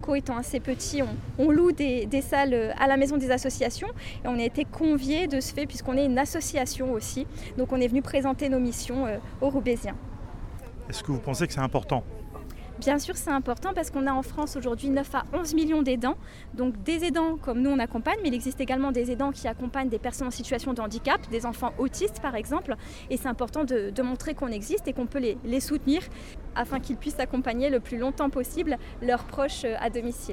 locaux étant assez petits, on loue des salles à la maison des associations et on a été conviés de ce fait puisqu'on est une association aussi. Donc on est venu présenter nos missions aux Roubaisiens. Est-ce que vous pensez que c'est important ? Bien sûr, c'est important parce qu'on a en France aujourd'hui 9 à 11 millions d'aidants. Donc des aidants comme nous on accompagne, mais il existe également des aidants qui accompagnent des personnes en situation de handicap, des enfants autistes par exemple. Et c'est important de montrer qu'on existe et qu'on peut les soutenir afin qu'ils puissent accompagner le plus longtemps possible leurs proches à domicile.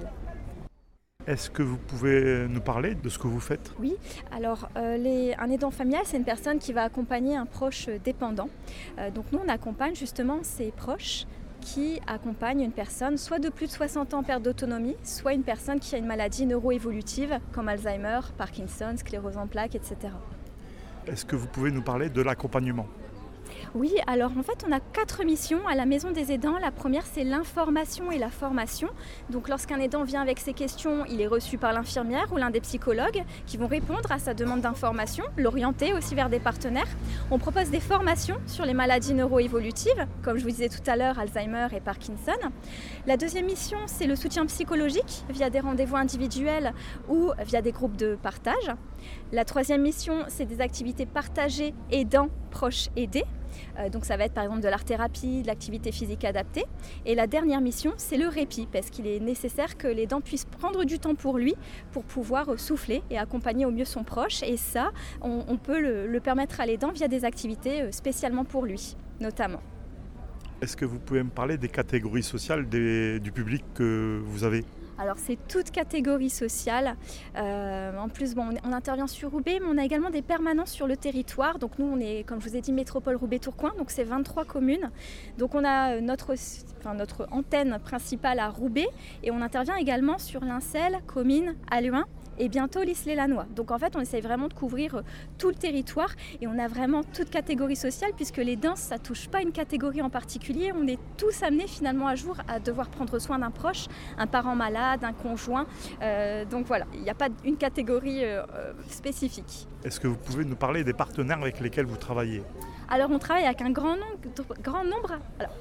Est-ce que vous pouvez nous parler de ce que vous faites ? Oui, alors un aidant familial, c'est une personne qui va accompagner un proche dépendant. Donc nous on accompagne justement ces proches qui accompagne une personne soit de plus de 60 ans en perte d'autonomie, soit une personne qui a une maladie neuroévolutive comme Alzheimer, Parkinson, sclérose en plaques, etc. Est-ce que vous pouvez nous parler de l'accompagnement ? Oui, alors en fait on a 4 missions à la Maison des aidants. La première c'est l'information et la formation. Donc lorsqu'un aidant vient avec ses questions, il est reçu par l'infirmière ou l'un des psychologues qui vont répondre à sa demande d'information, l'orienter aussi vers des partenaires. On propose des formations sur les maladies neuroévolutives, comme je vous disais tout à l'heure, Alzheimer et Parkinson. La deuxième mission c'est le soutien psychologique via des rendez-vous individuels ou via des groupes de partage. La troisième mission c'est des activités partagées aidants, proches, aidés. Donc ça va être par exemple de l'art-thérapie, de l'activité physique adaptée. Et la dernière mission, c'est le répit, parce qu'il est nécessaire que l'aidant puisse prendre du temps pour lui, pour pouvoir souffler et accompagner au mieux son proche. Et ça, on peut le permettre à l'aidant via des activités spécialement pour lui, notamment. Est-ce que vous pouvez me parler des catégories sociales du public que vous avez ? Alors c'est toute catégorie sociale. En plus, on intervient sur Roubaix, mais on a également des permanences sur le territoire. Donc nous, on est, comme je vous ai dit, métropole Roubaix-Tourcoing, donc c'est 23 communes. Donc on a notre antenne principale à Roubaix et on intervient également sur Lincel, Comines, Halluin et bientôt l'Isle-et-Lannoy. Donc en fait, on essaye vraiment de couvrir tout le territoire et on a vraiment toute catégorie sociale puisque les danses, ça touche pas une catégorie en particulier. On est tous amenés finalement à jour à devoir prendre soin d'un proche, un parent malade, un conjoint. Donc voilà, il n'y a pas une catégorie spécifique. Est-ce que vous pouvez nous parler des partenaires avec lesquels vous travaillez ? Alors on travaille avec un grand nombre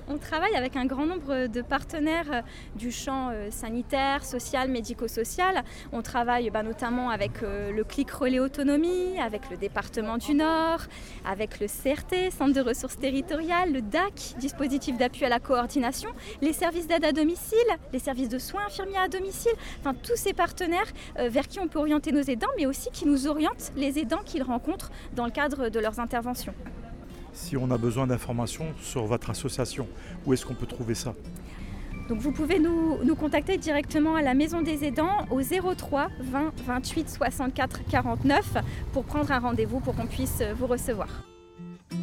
de partenaires du champ sanitaire, social, médico-social. On travaille notamment avec le CLIC Relais Autonomie, avec le département du Nord, avec le CRT, Centre de ressources territoriales, le DAC, dispositif d'appui à la coordination, les services d'aide à domicile, les services de soins infirmiers à domicile, enfin tous ces partenaires vers qui on peut orienter nos aidants, mais aussi qui nous orientent les aidants qu'ils rencontrent dans le cadre de leurs interventions. Si on a besoin d'informations sur votre association, où est-ce qu'on peut trouver ça ? Donc vous pouvez nous contacter directement à la Maison des aidants au 03 20 28 64 49 pour prendre un rendez-vous pour qu'on puisse vous recevoir.